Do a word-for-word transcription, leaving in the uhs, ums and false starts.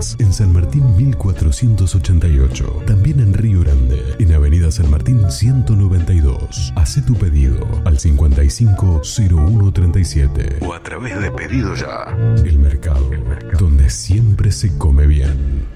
Más, en San Martín mil cuatrocientos ochenta y ocho. También en Río Grande, en Avenida San Martín ciento noventa y dos. Hacé tu pedido al cincuenta y cinco cero uno treinta y siete o a través de Pedido Ya. El mercado, El mercado, donde siempre se come bien.